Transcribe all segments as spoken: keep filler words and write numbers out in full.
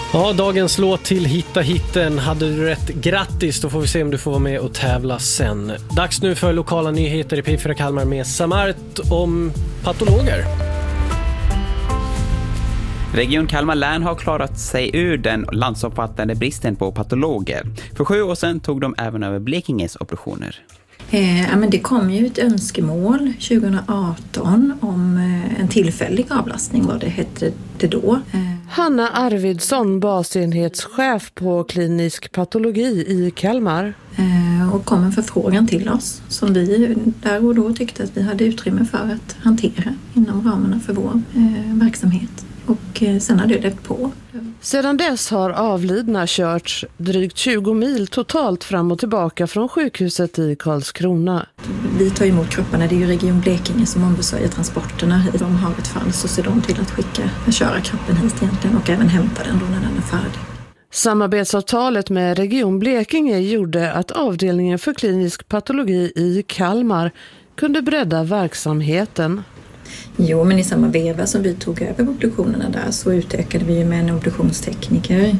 Ja, dagens låt till Hitta hitten. Hade du rätt, grattis. Då får vi se om du får vara med och tävla sen. Dags nu för lokala nyheter i P fyra Kalmar med Samart om patologer. Region Kalmar län har klarat sig ur den landsomfattande bristen på patologer. För sju år sedan tog de även över Blekinges operationer. Eh, ja, men det kom ju ett önskemål tjugo arton om eh, en tillfällig avlastning, vad det hette det då. Eh. Hanna Arvidsson, basenhetschef på klinisk patologi i Kalmar. Eh, och kom en förfrågan till oss som vi där och då tyckte att vi hade utrymme för att hantera inom ramarna för vår eh, verksamhet. Och eh, sen hade det på. Sedan dess har avlidna körts drygt tjugo mil totalt fram och tillbaka från sjukhuset i Karlskrona. Vi tar emot kropparna, det är ju Region Blekinge som ombesörjer transporterna hit. De har ett fall så ser de till att skicka, köra kroppen hit egentligen och även hämta den då när den är färdig. Samarbetsavtalet med Region Blekinge gjorde att avdelningen för klinisk patologi i Kalmar kunde bredda verksamheten. Jo, men i samma veva som vi tog över obduktionerna där så utökade vi ju med en obduktionstekniker.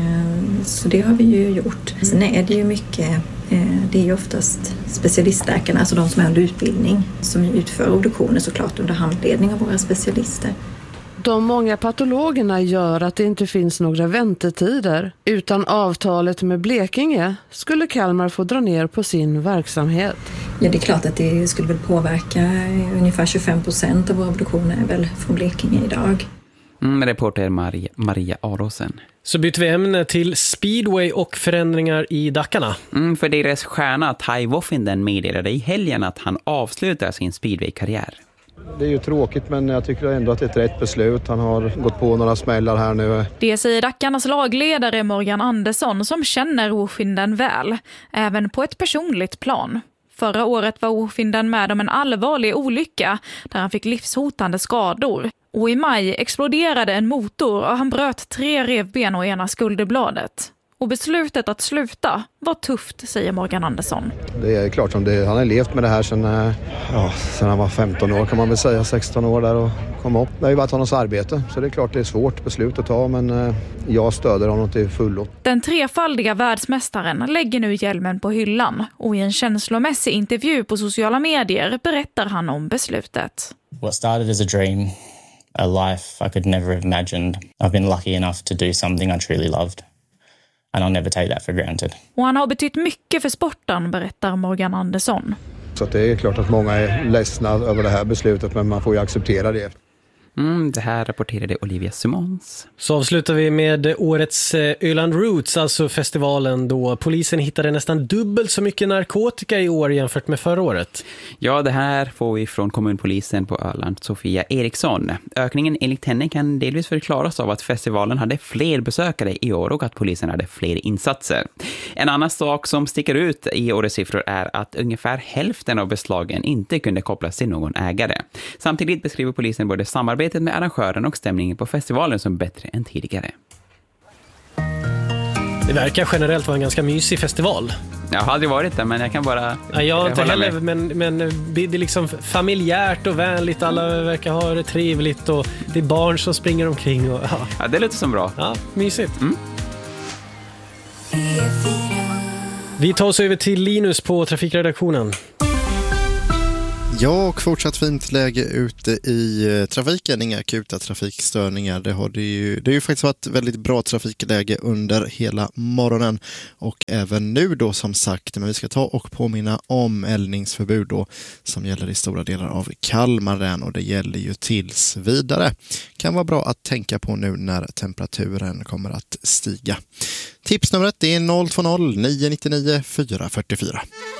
Så det har vi ju gjort. Sen är det ju mycket, det är ju oftast specialistläkarna, alltså de som är under utbildning, som utför obduktioner såklart under handledning av våra specialister. De många patologerna gör att det inte finns några väntetider. Utan avtalet med Blekinge skulle Kalmar få dra ner på sin verksamhet. Ja, det är klart att det skulle väl påverka ungefär tjugofem procent av våra obduktioner är väl från Blekinge idag. Mm, reporter Maria, Maria Arosen. Så byter vi ämne till speedway och förändringar i Dackarna. Mm, för deras stjärna Ty Woffinden meddelade i helgen att han avslutar sin speedway-karriär. Det är ju tråkigt, men jag tycker ändå att det är ett rätt beslut. Han har gått på några smällar här nu. Det säger Dackarnas lagledare Morgan Andersson som känner Woffinden väl, även på ett personligt plan. Förra året var Woffinden med om en allvarlig olycka där han fick livshotande skador. Och i maj exploderade en motor och han bröt tre revben och ena skulderbladet. Och beslutet att sluta var tufft, säger Morgan Andersson. Det är klart som det, han har levt med det här sedan, ja, sedan han var femton år kan man väl säga, sexton år där och kom upp. Det har ju varit hans arbete, så det är klart det är svårt beslut att ta, men jag stöder honom till fullo. Den trefaldiga världsmästaren lägger nu hjälmen på hyllan och i en känslomässig intervju på sociala medier berättar han om beslutet. What started as a dream, a life I could never have imagined. I've been lucky enough to do something I truly loved. And I'll never take that for granted. Och han har betytt mycket för sporten, berättar Morgan Andersson. Så att det är klart att många är ledsna över det här beslutet, men man får ju acceptera det. Mm, det här rapporterade Olivia Simons. Så avslutar vi med årets Öland Roots, alltså festivalen då polisen hittade nästan dubbelt så mycket narkotika i år jämfört med förra året. Ja, det här får vi från kommunpolisen på Öland, Sofia Eriksson. Ökningen enligt henne kan delvis förklaras av att festivalen hade fler besökare i år och att polisen hade fler insatser. En annan sak som sticker ut i årets siffror är att ungefär hälften av beslagen inte kunde kopplas till någon ägare. Samtidigt beskriver polisen både samarbete med arrangören och stämningen på festivalen som bättre än tidigare. Det verkar generellt vara en ganska mysig festival. Jag har aldrig varit där, men jag kan bara... Ja, jag har inte heller, med. men, men det är liksom familjärt och vänligt. Alla verkar ha det trevligt och det är barn som springer omkring. Och, ja. Ja, det låter som bra. Ja, mysigt. Mm. Vi tar oss över till Linus på trafikredaktionen. Ja, och fortsatt fint läge ute i trafiken, inga akuta trafikstörningar. Det har det ju, det är ju faktiskt varit väldigt bra trafikläge under hela morgonen och även nu då som sagt. Men vi ska ta och påminna om eldningsförbud då som gäller i stora delar av Kalmar län och det gäller ju tills vidare. Kan vara bra att tänka på nu när temperaturen kommer att stiga. Tipsnumret är noll två noll nio nio nio fyra fyra fyra.